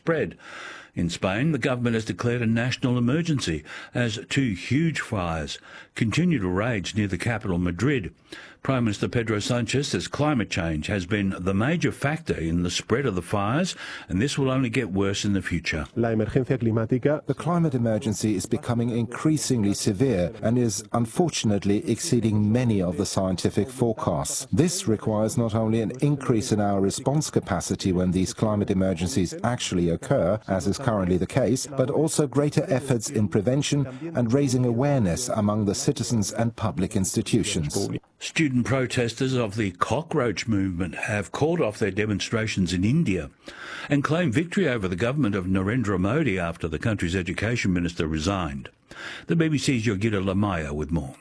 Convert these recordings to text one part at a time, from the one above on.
spread. In Spain, the government has declared a national emergency as two huge fires continue to rage near the capital, Madrid. Prime Minister Pedro Sanchez says climate change has been the major factor in the spread of the fires, and this will only get worse in the future. The climate emergency is becoming increasingly severe and is unfortunately exceeding many of the scientific forecasts. This requires not only an increase in our response capacity when these climate emergencies actually occur, as is currently the case, but also greater efforts in prevention and raising awareness among the citizens and public institutions. Student protesters of the cockroach movement have called off their demonstrations in India and claimed victory over the government of Narendra Modi after the country's education minister resigned. The BBC's Yogita Lamaya with more.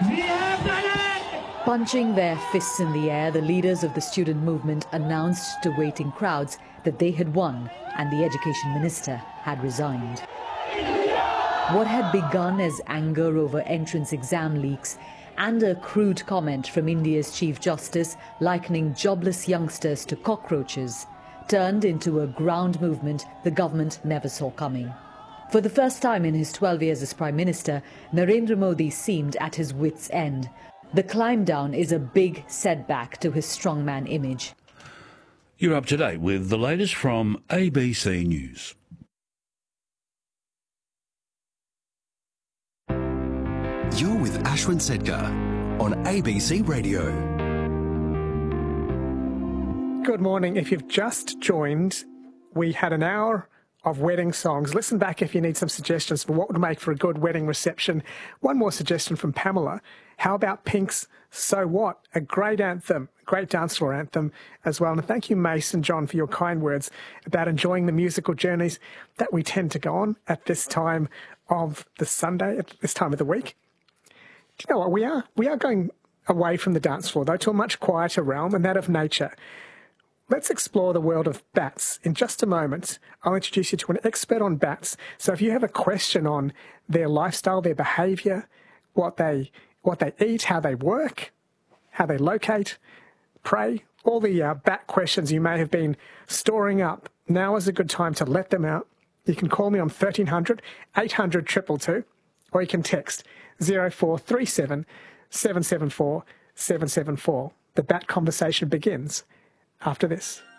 Punching their fists in the air, the leaders of the student movement announced to waiting crowds that they had won and the education minister had resigned. What had begun as anger over entrance exam leaks and a crude comment from India's Chief Justice likening jobless youngsters to cockroaches turned into a ground movement the government never saw coming. For the first time in his 12 years as Prime Minister, Narendra Modi seemed at his wits' end. The climb down is a big setback to his strongman image. You're up to date with the latest from ABC News. You're with Ashwin Sedkar on ABC Radio. Good morning. If you've just joined, we had an hour of wedding songs. Listen back if you need some suggestions for what would make for a good wedding reception. One more suggestion from Pamela. How about Pink's So What? A great anthem, great dance floor anthem as well. And thank you, Mace and John, for your kind words about enjoying the musical journeys that we tend to go on at this time of the Sunday, at this time of the week. Do you know what? We are going away from the dance floor, though, to a much quieter realm, and that of nature. Let's explore the world of bats. In just a moment, I'll introduce you to an expert on bats. So if you have a question on their lifestyle, their behaviour, what they eat, how they work, how they locate, prey, all the bat questions you may have been storing up, now is a good time to let them out. You can call me on 1300 800 222, or you can text 0437 774 774. The bat conversation begins after this.